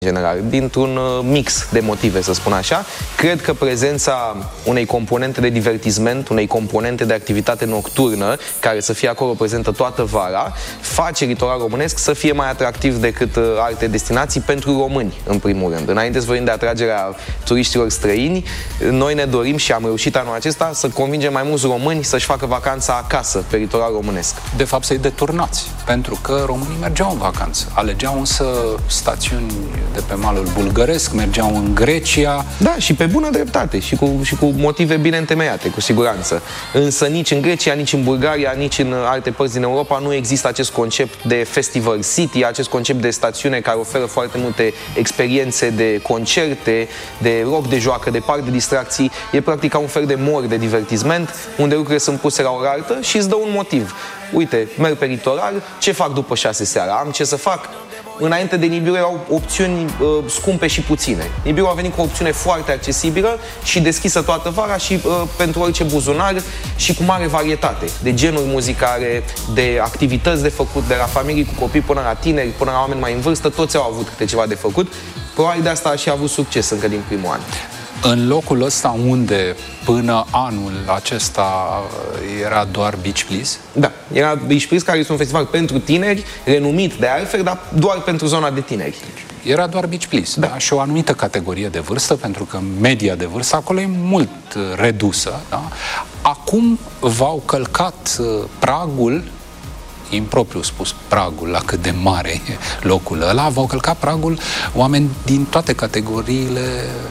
general, dintr-un mix de motive, să spun așa. Cred că prezența unei componente de divertisment, unei componente de activitate nocturnă, care să fie acolo prezentă toată vara, face litoralul românesc să fie mai atractiv decât alte destinații pentru români, în primul rând. Înainte să vorbim de atragerea turiștilor străini, noi ne dorim și am reușit anul acesta să convingem mai mulți români să-și facă vacanța acasă, pe litoralul românesc. De fapt, să-i deturnați, pentru că românii mergeau în vacanță. Alegeau însă stațiuni de pe malul bulgăresc, mergeau în Grecia. Da, și pe bună dreptate, și cu motive bine întemeiate, cu siguranță. Însă nici în Grecia, nici în Bulgaria, nici în alte părți din Europa nu există acest concept de festival city, acest concept de stațiune care oferă foarte multe experiențe de concerte, de rock de joacă, de parc de distracții. E practic ca un fel de mor de divertisment, unde lucrurile sunt puse la oraltă și îți dă un motiv. Uite, merg pe litoral, ce fac după 6 seara? Am ce să fac? Înainte de Nibiru erau opțiuni scumpe și puține. Nibiru a venit cu o opțiune foarte accesibilă și deschisă toată vara și pentru orice buzunar și cu mare varietate de genuri muzicale, de activități de făcut, de la familii cu copii până la tineri, până la oameni mai în vârstă, toți au avut câte ceva de făcut. Probabil de asta a și avut succes încă din primul an. În locul ăsta unde până anul acesta era doar Beach Please? Da, era Beach Please, care este un festival pentru tineri, renumit de altfel, dar doar pentru zona de tineri. Era doar Beach Please, da? Și o anumită categorie de vârstă, pentru că media de vârstă acolo e mult redusă, da? Acum v-au călcat pragul, impropriu spus pragul, la cât de mare e locul ăla, v-au călcat pragul oameni din toate categoriile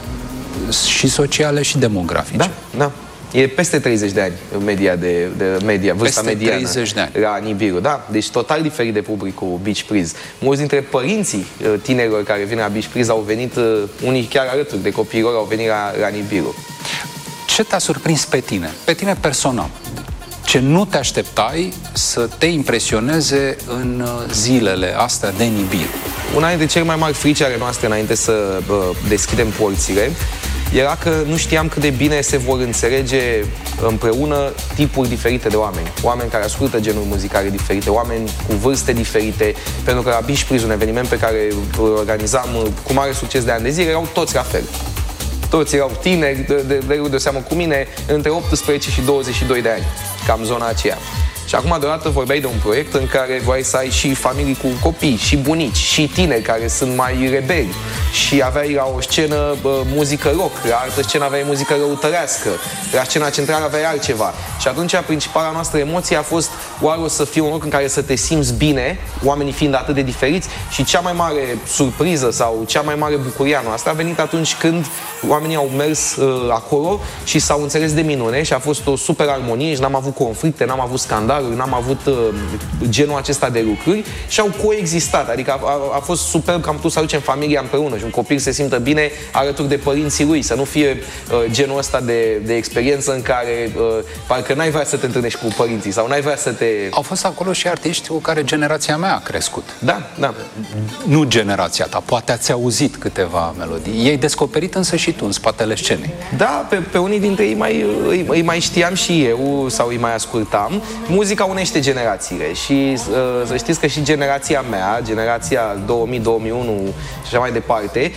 și sociale și demografice. Da, da. E peste 30 de ani media, vârsta mediană 30 de ani. La Nibiru, da. Deci total diferit de publicul Beach Please. Mulți dintre părinții tinerilor care vin la Beach Please au venit, unii chiar alături de copiilor, au venit la Nibiru. Ce te-a surprins pe tine? Pe tine personal? Ce nu te așteptai să te impresioneze în zilele astea de Nibiru? Una dintre cele mai mari frici ale noastre înainte să deschidem porțile era că nu știam cât de bine se vor înțelege împreună tipuri diferite de oameni. Oameni care ascultă genuri muzicale diferite, oameni cu vârste diferite, pentru că la Beach Please, un eveniment pe care îl organizam cu mare succes de ani de zile, erau toți la fel. Toți erau tineri, de seamă cu mine, între 18 și 22 de ani, cam zona aceea. Și acum deodată vorbeai de un proiect în care voiai să ai și familii cu copii, și bunici, și tineri care sunt mai rebeli. Și aveai la o scenă muzică rock, la altă scenă aveai muzică răutărească, la scena centrală aveai altceva. Și atunci principala noastră emoție a fost oare o să fie un loc în care să te simți bine, oamenii fiind atât de diferiți, și cea mai mare surpriză sau cea mai mare bucurie a noastră a venit atunci când oamenii au mers acolo și s-au înțeles de minune și a fost o super armonie și n-am avut conflicte, n-am avut scandaluri, n-am avut genul acesta de lucruri și au coexistat. Adică a fost superb că am putut să aducem familia împreună și un copil se simtă bine alături de părinții lui, să nu fie genul ăsta de experiență în care parcă n-ai vrea să te întâlnești cu părinții sau n-ai vrea să te... Au fost acolo și artiști cu care generația mea a crescut. Da, da. Nu generația ta, poate ați auzit câteva melodii. I-ai descoperit însă și tu în spatele scenei. Da, pe unii dintre ei îi mai știam și eu sau îi mai ascultam. Muzica unește generațiile și să știți că și generația mea, generația 2000, 2001 și așa mai departe,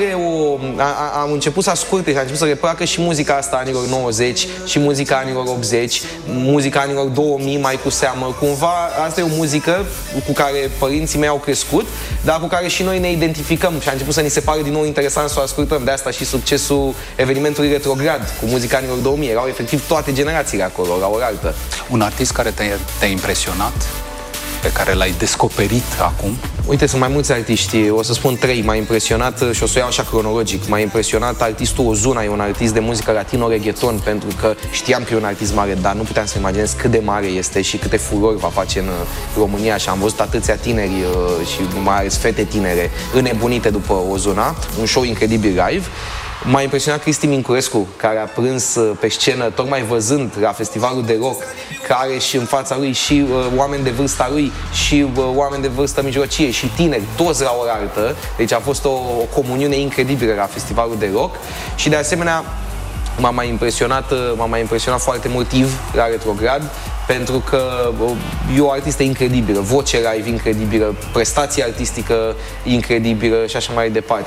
am început să asculte și am început să reproacă și muzica asta anilor 90 și muzica anilor 80, muzica anilor 2000 mai cu seamă. Cumva asta e o muzică cu care părinții mei au crescut, dar cu care și noi ne identificăm și a început să ni se pare din nou interesant să o ascultăm. De asta și succesul evenimentului Retrograd cu muzica anilor 2000. Erau efectiv toate generațiile acolo, la oraltă. Un artist care te-a impresionat, pe care l-ai descoperit acum? Uite, sunt mai mulți artiști, o să spun 3. M-a impresionat, și o să o iau așa cronologic, m-a impresionat artistul Ozuna, e un artist de muzică latino-reggaeton, pentru că știam că e un artist mare, dar nu puteam să imaginez cât de mare este și câte furori va face în România. Și am văzut atâția tineri și mai ales fete tinere înnebunite după Ozuna, un show incredibil live. M-a impresionat Cristi Mincurescu, care a prins pe scenă, tocmai văzând la festivalul de rock, care și în fața lui și oameni de vârsta lui și oameni de vârstă mijlocie și tineri, toți la oraltă. Deci a fost o comuniune incredibilă la festivalul de rock. Și de asemenea m-a mai impresionat foarte mult Iv la Retrograd, pentru că e o artistă incredibilă, voce live incredibilă, prestație artistică incredibilă și așa mai departe.